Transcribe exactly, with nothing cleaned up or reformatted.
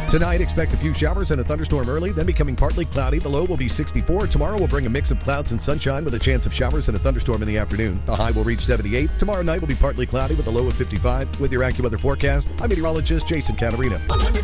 Tonight, expect a few showers and a thunderstorm early, then becoming partly cloudy. The low will be sixty-four. Tomorrow will bring a mix of clouds and sunshine with a chance of showers and a thunderstorm in the afternoon. The high will reach seventy-eight. Tomorrow night will be partly cloudy with a low of fifty-five. With your AccuWeather forecast, I'm meteorologist Jason Catarina.